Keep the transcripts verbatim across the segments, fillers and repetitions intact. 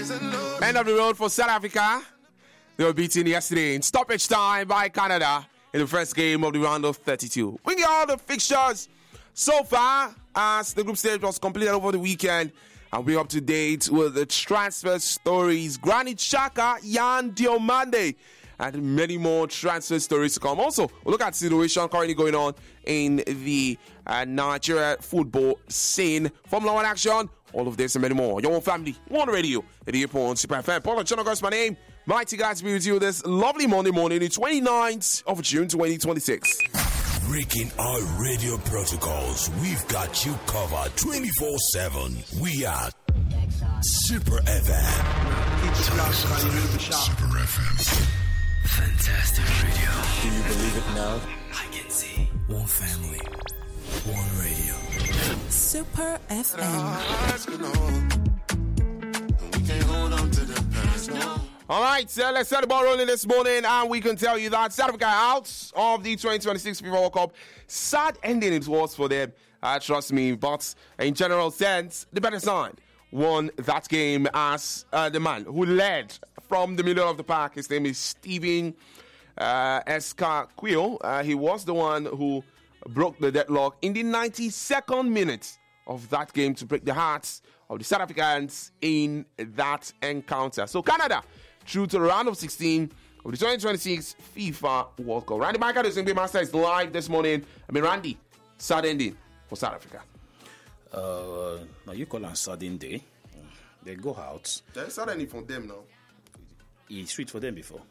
End of the road for South Africa. They were beaten yesterday in stoppage time by Canada in the first game of the round of thirty-two. We get all the fixtures so far as the group stage was completed over the weekend. And we're up to date with the transfer stories. Granit Xhaka, Yan Diomande, and many more transfer stories to come. Also, we'll look at the situation currently going on in the uh, Nigeria football scene. Formula One action, all of this and many more. Your own family, one radio, at the airport on Super F M. Paul Chonogo my name. Mighty glad to be with you this lovely Monday morning, the twenty-ninth of June, twenty twenty-six. Breaking our radio protocols, we've got you covered twenty-four seven. We are Super F M. Super F M. Fantastic radio. Do you believe it now? I can see. One family, one radio. Super F M. All right, so let's set the ball rolling this morning, and we can tell you that South Africa out of the twenty twenty-six FIFA World Cup. Sad ending it was for them, uh, trust me, but in general sense, the better side won that game as uh, the man who led from the middle of the park. His name is Stephen uh, Escaquio. Uh, he was the one who broke the deadlock in the ninety-second minute of that game to break the hearts of the South Africans in that encounter. So Canada through to the round of sixteen of the twenty twenty-six FIFA World Cup. Randy Michael, the Singapore Master, is live this morning. I mean, Randy, sad ending for South Africa. Uh, now you call on sudden day. They go out. There's sad ending for them now. It's sweet for them before.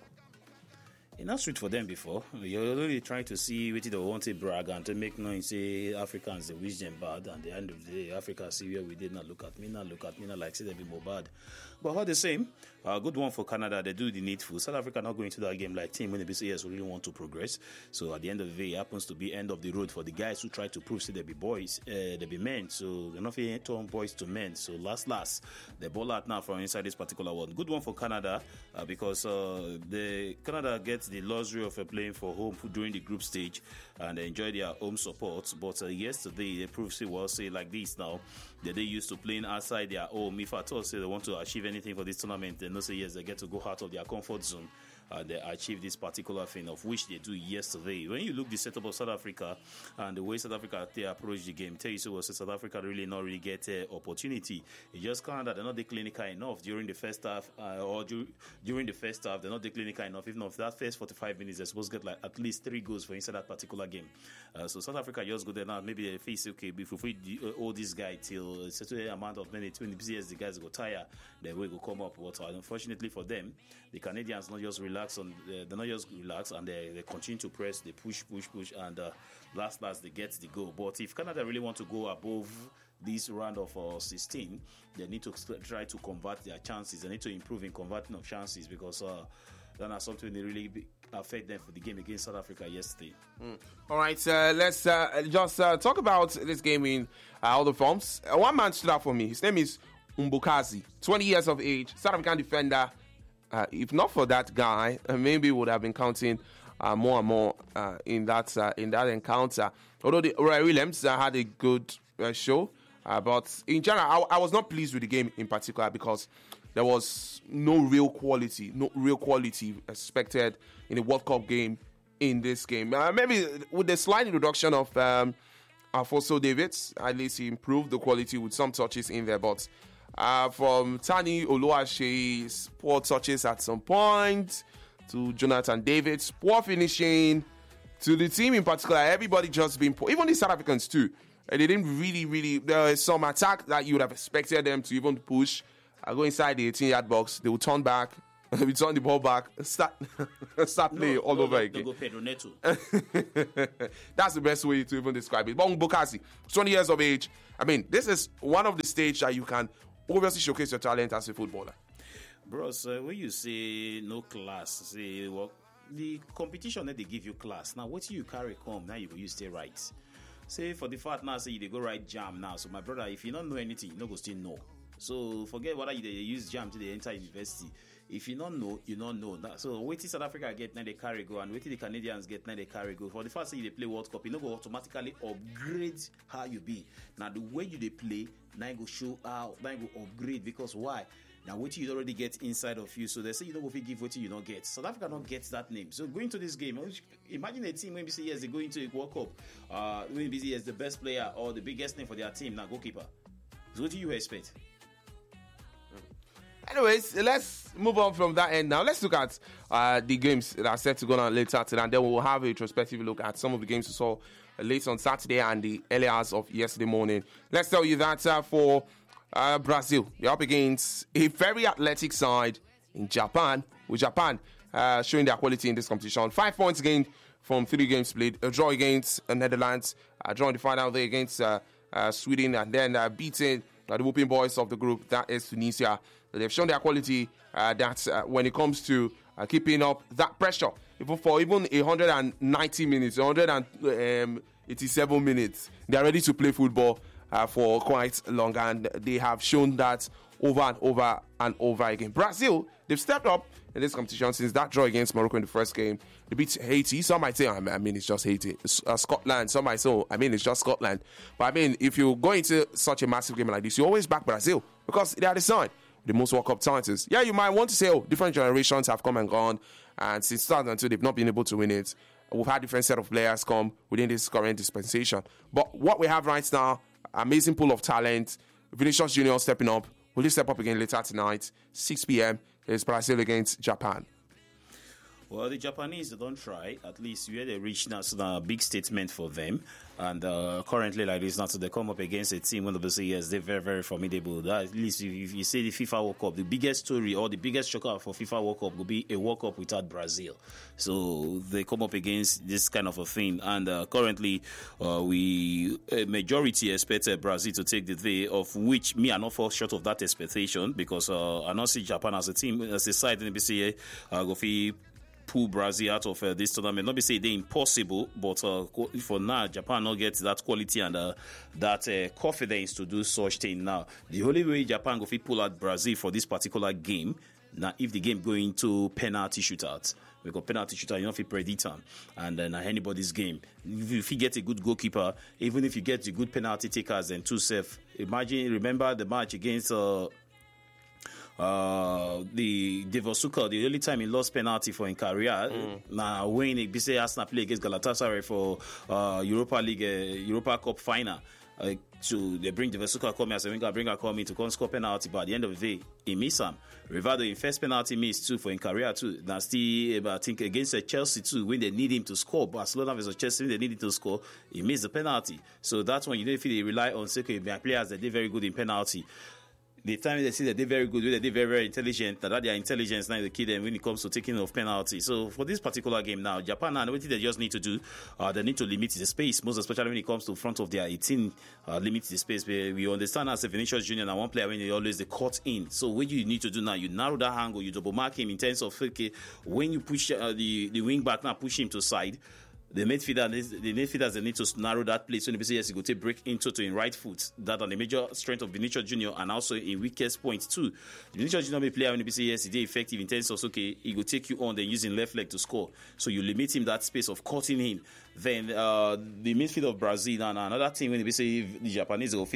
It's not sweet for them before. You're only trying to see what they want to brag and to make noise. Say Africans, they wish them bad, and at the end of the day, Africa see where we did not look at me, not look at me, not like say they be more bad. But all the same, a uh, good one for Canada. They do the needful. South Africa not going to that game like team when they say yes, we really want to progress. So at the end of the day, it happens to be end of the road for the guys who try to prove say they be boys, uh, they be men. So they're not feeling turn boys to men. So last last, they ball out now from inside this particular one. Good one for Canada uh, because uh, the Canada gets the luxury of uh, playing for home during the group stage and they enjoy their home support. But uh, yesterday they proved say well say like this now that they used to playing outside their home. If at all say they want to achieve anything for this tournament, they know say yes they get to go out of their comfort zone and they achieve this particular thing of which they do yesterday. When you look the setup of South Africa and the way South Africa they approach the game, tell you so was South Africa really not really get an uh, opportunity. It's just kind of they're not the clinical enough during the first half uh, or du- during the first half they're not the clinical enough. If not for that first forty-five minutes, they're supposed to get like at least three goals for inside that particular game. Uh, so South Africa just go there now. Maybe they face okay if we uh, hold this guy till a certain amount of minutes when the guys go tire, then we go come up. But uh, unfortunately for them, the Canadians not just relax on uh, they're not just relax and they, they continue to press, they push, push, push, and uh, last last they get the goal. But if Canada really want to go above this round of uh, sixteen, they need to try to convert their chances. They need to improve in converting of chances because uh, that's something that really be, affect them for the game against South Africa yesterday. Mm. All right, uh, let's uh, just uh, talk about this game in uh, all the forms. Uh, one man stood out for me. His name is Mbukazi, twenty years of age, South African defender. Uh, if not for that guy, uh, maybe would have been counting uh, more and more uh, in that uh, in that encounter. Although the, Roy Williams uh, had a good uh, show, uh, but in general, I, I was not pleased with the game in particular because there was no real quality, no real quality expected in the World Cup game in this game. Uh, maybe with the slight introduction of um, Alfonso Davies, at least he improved the quality with some touches in there, but. Uh, from Tani Oluwaseyi's poor touches at some point to Jonathan David's poor finishing to the team in particular, everybody just been poor. Even the South Africans too. Uh, they didn't really, really. There was some attack that you would have expected them to even push, uh, go inside the eighteen-yard box. They would turn back, return the ball back, start start play no, all no, over no, again. Go Pedro Neto. That's the best way to even describe it. But Mbukazi, twenty years of age. I mean, this is one of the stages that you can obviously showcase your talent as a footballer. Bros, uh, when you say no class, say well, the competition that they give you class. Now, what you carry come, now you go you stay right. Say for the fact now, say they go right jam now. So my brother, if you don't know anything, you no go still know. So forget whether you use jam to the enter university. If you don't know, you don't know. That, so wait till South Africa get now they carry go, and wait till the Canadians get now they carry go. For the first time they play World Cup, you know go automatically upgrade how you be. Now the way you they play, now you go show how, now you go upgrade because why? Now, what you already get inside of you, so they say you don't go give what you don't get. South Africa don't get that name. So going to this game, imagine a team when we say yes, they go into a World Cup, uh, when we say yes, the best player or the biggest name for their team, now goalkeeper. So what do you expect? Anyways, let's move on from that end now. Let's look at uh, the games that are set to go on later today, and then we'll have a retrospective look at some of the games we saw uh, late on Saturday and the early hours of yesterday morning. Let's tell you that uh, for uh, Brazil, you're up against a very athletic side in Japan, with Japan uh, showing their quality in this competition. Five points gained from three games played, a draw against uh, Netherlands, uh, drawing the final there against uh, uh, Sweden, and then uh, beating uh, the whooping boys of the group, that is Tunisia. They've shown their quality uh, that uh, when it comes to uh, keeping up that pressure, even for even one hundred ninety minutes, one hundred eighty-seven minutes, they are ready to play football uh, for quite long, and they have shown that over and over and over again. Brazil, they've stepped up in this competition since that draw against Morocco in the first game. They beat Haiti. Some might say, I mean, it's just Haiti. Uh, Scotland, some might say, I mean, it's just Scotland. But I mean, if you go into such a massive game like this, you always back Brazil because they are the side. The most World Cup titles. Yeah, you might want to say, oh, different generations have come and gone, and since two thousand two, they've not been able to win it. We've had different set of players come within this current dispensation. But what we have right now, amazing pool of talent. Vinicius Junior stepping up. Will he step up again later tonight? six p.m. It's Brazil against Japan. Well, the Japanese, they don't try. At least where they reach now, so a big statement for them. And uh, currently, like this now, so they come up against a team, one of the say, yes, they're very, very formidable. That, at least if, if you say the FIFA World Cup, the biggest story or the biggest shocker for FIFA World Cup will be a World Cup without Brazil. So they come up against this kind of a thing. And uh, currently, uh, we a majority expected Brazil to take the day, of which me are not fall short of that expectation, because uh, I not see Japan as a team, as a side in the B C A, uh, go for pull Brazil out of uh, this tournament. Not be say they're impossible, but uh, for now, Japan not get that quality and uh, that uh, confidence to do such thing now. The only way Japan go fit pull out Brazil for this particular game, now if the game go into penalty shootouts, because penalty shootout, you know, if you predict them, and then uh, anybody's game. If you, if you get a good goalkeeper, even if you get the good penalty takers and two safe, imagine, remember the match against uh, Uh, the Devosuka, the only time he lost penalty for in career. Mm. Now when he say Arsenal play against Galatasaray for uh, Europa League, uh, Europa Cup final. Uh, so they bring Devosuka come here, so we can bring her come in to come score penalty, but at the end of the day, he miss him. Rivaldo in first penalty miss too for in career too. Now still, I think against uh, Chelsea too, when they need him to score, Barcelona versus Chelsea, when they need him to score, he missed the penalty. So that's when you know if they rely on second players that they're very good in penalty. The time they see that they're very good, they're very, very intelligent, that their intelligence now is the key them when it comes to taking off penalty. So for this particular game now, Japan, and what they just need to do, uh, they need to limit the space, most especially when it comes to front of their eighteen, uh, limit the space. We understand as a Vinicius Junior and one player when they always they cut in. So what you need to do now, you narrow that angle, you double mark him in terms of okay, when you push uh, the the wing back now, push him to side. The midfielder, the midfielders, they need to narrow that place. So when they say yes, you go take break into to in right foot. That on the major strength of Vinicius Junior and also in weakest point too. Vinicius Junior be player when they say yes, he is effective in terms of okay, he go take you on then using left leg to score. So you limit him that space of cutting in. Then uh, the midfield of Brazil and another thing when they say the Japanese will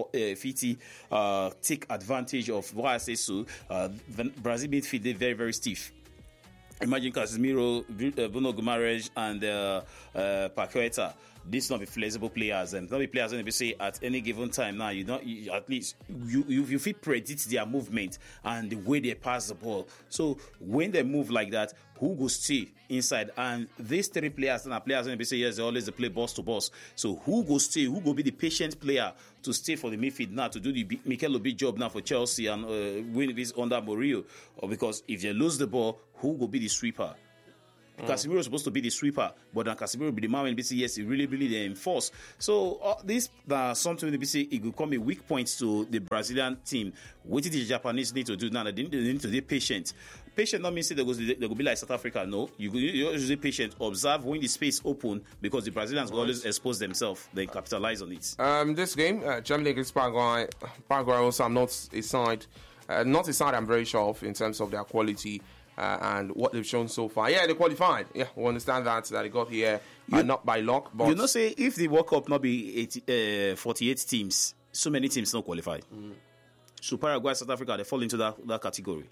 fifty uh, take advantage of why I say so. Uh, Brazil midfield they very very stiff. Imagine Casemiro, Bruno Guimaraes, and uh, uh, Paqueta. These not be flexible players, and not be players when they say at any given time. Now you don't you, at least you you you fit predict their movement and the way they pass the ball. So when they move like that, who go stay inside? And these three players are players when they say yes, they always they play boss to boss. So who go stay? Who go be the patient player to stay for the midfield now to do the Mikel Obi job now for Chelsea and uh, win this under Mourinho? Or because if they lose the ball, who go be the sweeper? Mm. Casemiro is supposed to be the sweeper, but then Casemiro will be the man when B C yes, he really, really they enforce. So uh, this uh, something when B C it will come a weak point to the Brazilian team. What did the Japanese need to do now? They need, they need to be patient. Patient not means they go they go be like South Africa. No, you you usually patient. Observe when the space open because the Brazilians will always expose themselves. They capitalize on it. Um, this game, uh, Germany against Paraguay. Paraguay also, I'm not a side, uh, not a side I'm very sure of in terms of their quality. Uh, and what they've shown so far. Yeah, they qualified. Yeah, we understand that, that they got here uh, not by luck. But you know, say if the World Cup not be eighty, uh, forty-eight teams, so many teams not qualified. Mm. So Paraguay, South Africa, they fall into that, that category.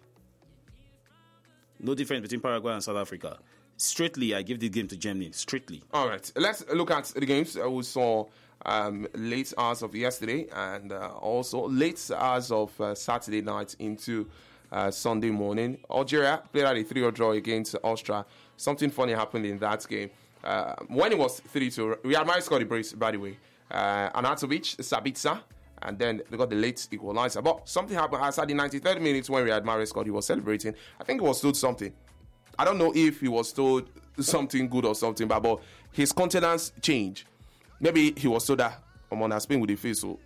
No difference between Paraguay and South Africa. Straightly, I give the game to Germany. Straightly. All right, let's look at the games uh, we saw um, late hours of yesterday and uh, also late hours of uh, Saturday night into uh, Sunday morning. Algeria played at a three-zero draw against Austria. Something funny happened in that game. Uh, when it was three two, Riyad Mahrez scored a brace, by the way. Uh, Anatovic, Sabitzer, and then they got the late equalizer. But something happened as at the ninety-third minute when Riyad Mahrez scored. He was celebrating. I think he was told something. I don't know if he was told something good or something, but, but his countenance changed. Maybe he was told that I'm on Spain with the face. So,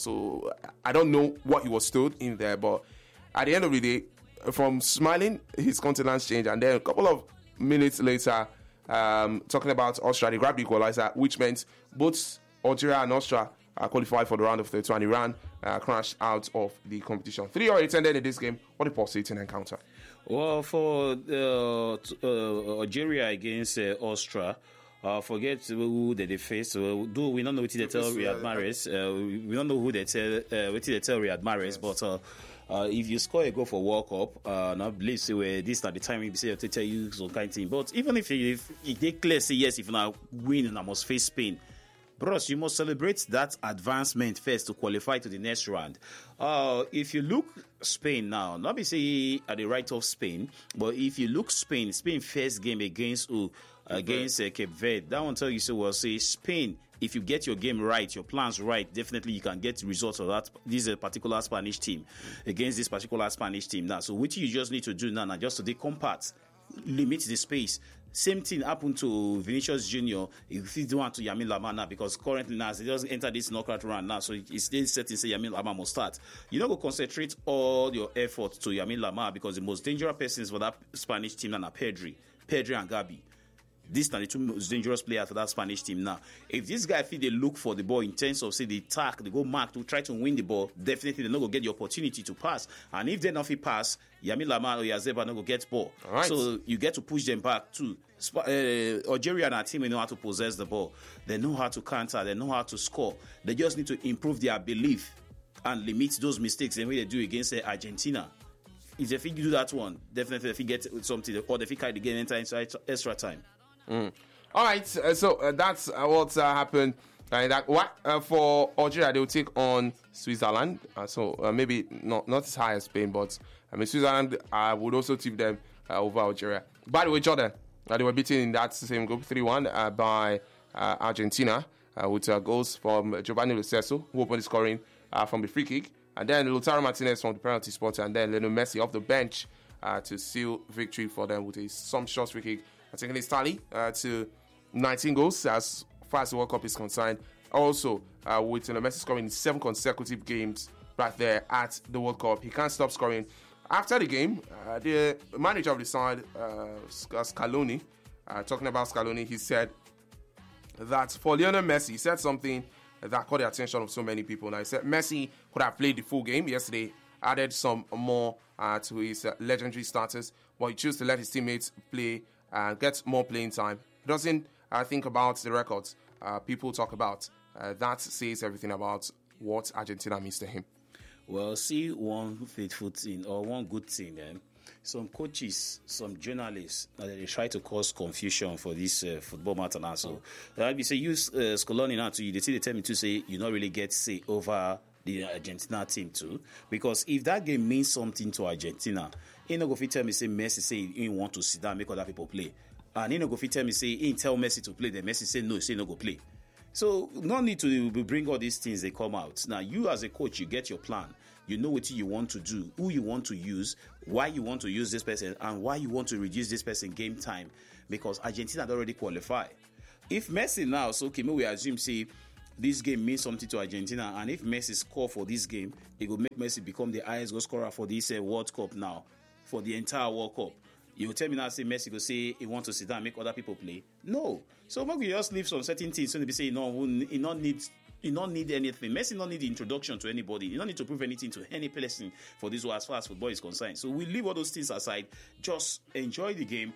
so I don't know what he was told in there, but at the end of the day, from smiling, his countenance changed. And then a couple of minutes later, um, talking about Austria, they grabbed the equalizer, which meant both Algeria and Austria uh, qualified for the round of thirty-two, and Iran uh, crashed out of the competition. three zero ended in this game. What a pulsating encounter. Well, for uh, uh, Algeria against uh, Austria, uh, forget who they, they face. Uh, do we don't know what they tell Riyad Mahrez? Uh, we don't know who they tell. Uh, what they tell Riyad Mahrez? Yes. But uh, uh, if you score a goal for World Cup, uh, now believe say well, this at the time we say to tell you some kind of thing. But even if if, if they clear say yes, if you now win and I must face Spain. Bros, you must celebrate that advancement first to qualify to the next round. Uh, if you look Spain now, not be say at the right of Spain, but if you look Spain, Spain first game against who? Against uh, Cape Verde. That one tell you so well. Say Spain, if you get your game right, your plans right, definitely you can get results of that. This is a particular Spanish team against this particular Spanish team now. So what you just need to do now, now just to de compact, limit the space. Same thing happened to Vinicius Junior If he don't want to Yamin Lamar now, because currently now he doesn't enter this knockout round now, so it's still set in say Yamin Lamar must start. You don't go concentrate all your effort to Yamin Lamar, because the most dangerous persons for that Spanish team now are Pedri, Pedri and Gabi. These are the two most dangerous players for that Spanish team now. If this guy feel they look for the ball in terms of say the attack, they go mark to try to win the ball, definitely they're not going to get the opportunity to pass. And if they not fit pass, Yamin Lamar or Yazeba not going to get ball. Right. So you get to push them back too. Uh, Algeria and our team, they know how to possess the ball. They know how to counter. They know how to score. They just need to improve their belief and limit those mistakes the way they do against uh, Argentina. If they do that one, definitely if they get something, or if they carry the game into extra time. Mm. All right, uh, so uh, that's uh, what uh, happened. Uh, that what uh, for Algeria, they will take on Switzerland. Uh, so uh, maybe not not as high as Spain, but I mean Switzerland uh, would also tip them uh, over Algeria. By the way, Jordan, uh, they were beaten in that same group three one uh, by uh, Argentina uh, with uh, goals from Giovanni Lo Celso, who opened the scoring uh, from the free kick, and then Lautaro Martinez from the penalty spot, and then Lionel Messi off the bench uh, to seal victory for them with a sumptuous free kick. Taking his tally uh, to nineteen goals as far as the World Cup is concerned. Also, uh, with Lionel Messi scoring in seven consecutive games right there at the World Cup. He can't stop scoring. After the game, uh, the manager of the side, uh, Scaloni, uh, talking about Scaloni, he said that for Lionel Messi, he said something that caught the attention of so many people. Now, he said Messi could have played the full game yesterday, added some more uh, to his uh, legendary starters, but he chose to let his teammates play and get more playing time. He doesn't uh, think about the records uh, people talk about. Uh, that says everything about what Argentina means to him. Well, see one faithful thing or one good thing then. Some coaches, some journalists, uh, they try to cause confusion for this uh, football matter now. So, like we say, use uh, Scaloni now to you. They say they tell me to say you not really get say over the Argentina team too, because if that game means something to Argentina, he no go fit tell me say Messi say he want to sit down make other people play, and he no go fit tell me say he tell Messi to play, then Messi say no, say no go play. So no need to bring all these things they come out. Now you as a coach, you get your plan, you know what you want to do, who you want to use, why you want to use this person, and why you want to reduce this person game time, because Argentina had already qualified. If Messi now, so okay, we assume say this game means something to Argentina, and if Messi score for this game, it will make Messi become the highest goal scorer for this uh, World Cup now, for the entire World Cup. You will tell me now, say Messi go say he wants to sit down and make other people play? No. So maybe you just leave some certain things so they be say, no, he not need, he not need anything. Messi not need the introduction to anybody. You don't need to prove anything to any person for this as far as football is concerned. So we leave all those things aside. Just enjoy the game.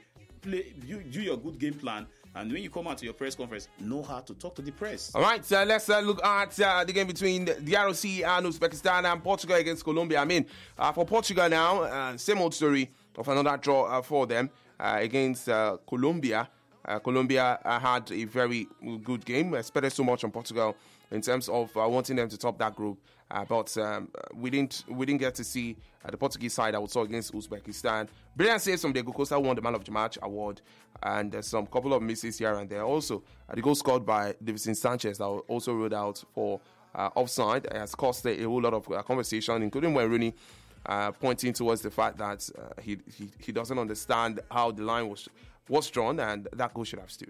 play, you do your good game plan, and when you come out to your press conference, know how to talk to the press. All right, uh, let's uh, look at uh, the game between the R O C and Uzbekistan and Portugal against Colombia. I mean, uh, for Portugal now, uh, same old story of another draw uh, for them uh, against uh, Colombia. Uh, Colombia uh, had a very good game, expected so much on Portugal in terms of uh, wanting them to top that group. Uh, but um, we didn't we didn't get to see uh, the Portuguese side that we saw against Uzbekistan. Brilliant saves from Diego Costa, who won the Man of the Match award, and uh, some couple of misses here and there. Also, uh, the goal scored by Davinson Sanchez that also ruled out for uh, offside. It has caused a, a whole lot of uh, conversation, including when Rooney uh, pointing towards the fact that uh, he, he he doesn't understand how the line was was drawn, and that goal should have stood.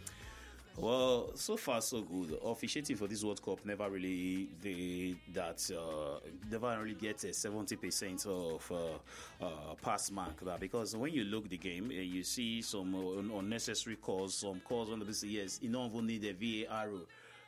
Well, so far so good. Officiating for this World Cup never really they that uh, never really gets a seventy percent of uh, uh, pass mark, because when you look the game, uh, you see some uh, unnecessary calls, some calls on the B C S. You don't even need a V A R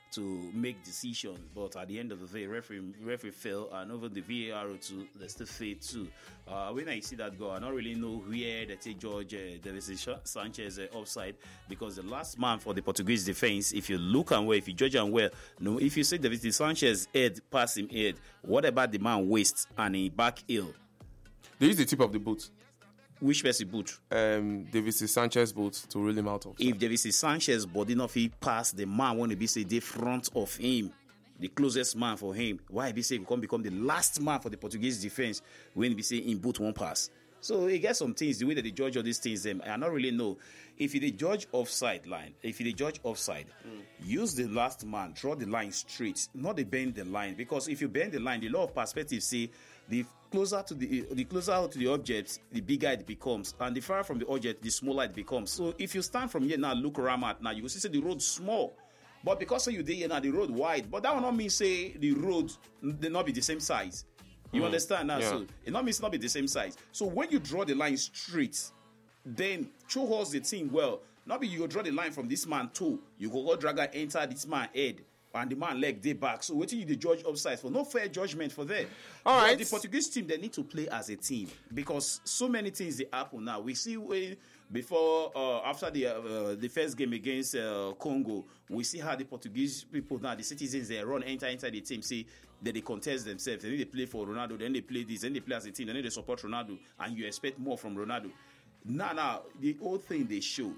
to make decisions, but at the end of the day, referee referee fell, and over the V A R to they still fail too. Uh, when I see that goal, I don't really know where they take George uh, Davinson Sanchez uh, offside, because the last man for the Portuguese defense, if you look and well, if you judge and well, no, if you say Davinson Sanchez head pass him head, what about the man waist and he back heel? They use the tip of the boot. Which person boot? Um, Davinson Sanchez boot to rule him out of. If Davinson Sanchez body not he pass the man when he be say the front of him, the closest man for him, why be say he can become the last man for the Portuguese defense when he be say in boot one pass? So he gets some things, the way that they judge all these things, them I don't really know. If you judge offside line, if you judge offside, mm. use the last man, draw the line straight, not the bend the line, because if you bend the line, the law of perspective say the closer to the the closer to the object, the bigger it becomes, and the farther from the object, the smaller it becomes. So if you stand from here now, look around at now, you will see the road small, but because so you did here now, the road wide. But that will not mean say the road they not be the same size. You mm. understand now? Yeah. So it not means not be the same size. So when you draw the line straight, then show us the thing well. Not be you go draw the line from this man too. You go go drag and enter this man head, and the man leg day back. So waiting you the judge offside for no fair judgment for them. All but right. The Portuguese team, they need to play as a team, because so many things they happen now. We see when before uh, after the uh, the first game against uh, Congo, we see how the Portuguese people now, the citizens, they run enter enter the team, see that they contest themselves, then they play for Ronaldo, then they play this, then they play as a team, then they support Ronaldo, and you expect more from Ronaldo. Now, now the whole thing they show.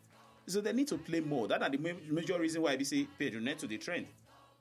So they need to play more. That's the major reason why we say Pedro Neto the trend.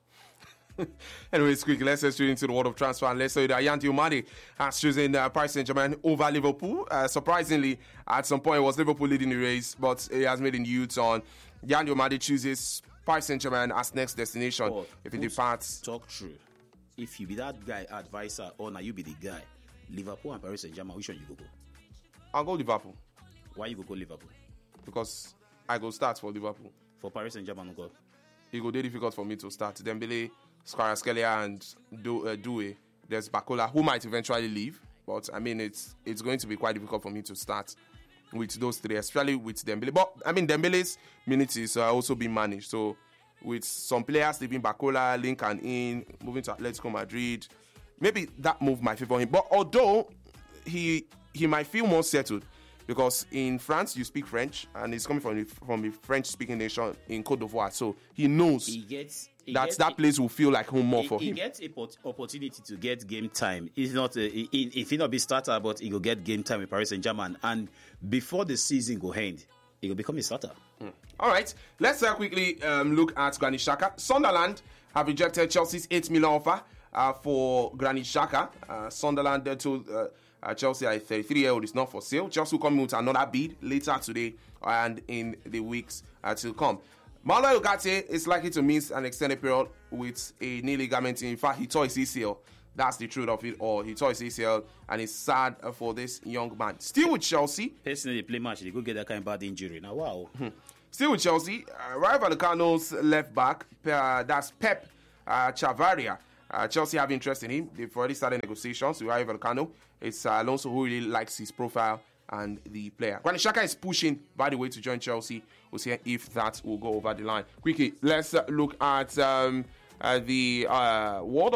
Anyways, quick, let's get straight into the world of transfer. And let's say that Yandi Umade has chosen uh, Paris Saint-Germain over Liverpool. Uh, surprisingly, at some point, it was Liverpool leading the race, but he has made a U-turn. Yandi Umade chooses Paris Saint-Germain as next destination oh, if he departs. Talk true. If you be that guy advisor, or now you be the guy, Liverpool and Paris Saint-Germain, which one you go go? I'll go Liverpool. Why you go go Liverpool? Because I go start for Liverpool. For Paris Saint-Germain, go. It will be difficult for me to start. Dembele, Kvaratskhelia, and Do, uh, Doué. There's Bakola, who might eventually leave, but I mean it's it's going to be quite difficult for me to start with those three, especially with Dembele. But I mean Dembele's minutes is uh, also being managed. So with some players leaving, Bakola, Lincoln in, moving to Atletico Madrid, maybe that move might favor him. But although he he might feel more settled, because in France you speak French, and he's coming from from a French-speaking nation in Côte d'Ivoire, so he knows he gets, he that gets, that place will feel like home more he, for he him. He gets an opportunity to get game time. He's not a, he, if he not be starter, but he will get game time with Paris Saint-Germain, and before the season go end, he will become a starter. Hmm. All right, let's uh, quickly um, look at Granit Xhaka. Sunderland have rejected Chelsea's eight million offer uh, for Granit Xhaka. Uh, Sunderland uh, told uh, uh, Chelsea, a thirty-three-year-old, is not for sale. Chelsea will come in with another bid later today and in the weeks uh, to come. Manuel Ugarte is likely to miss an extended period with a knee ligament. In fact, he tore his A C L. That's the truth of it all. He tore his A C L, and it's sad uh, for this young man. Still with Chelsea. Personally, they play match, they go get that kind of bad injury. Now, wow. Hmm. Still with Chelsea, uh, Rayo Vallecano's left back, uh, that's Pep uh, Chavaria. Uh, Chelsea have interest in him. They've already started negotiations with Rayo Vallecano. It's uh, Alonso who really likes his profile and the player. Granit Xhaka is pushing, by the way, to join Chelsea. We'll see if that will go over the line. Quickly, let's uh, look at um, uh, the uh, world of